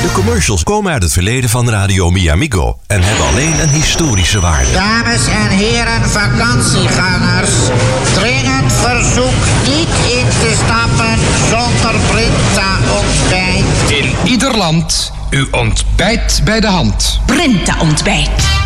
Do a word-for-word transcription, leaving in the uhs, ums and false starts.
De commercials komen uit het verleden van Radio Mi Amigo en hebben alleen een historische waarde. Dames en heren vakantiegangers, dringend verzoek niet in te stappen zonder Brinta ontbijt. In ieder land uw ontbijt bij de hand. Brinta ontbijt.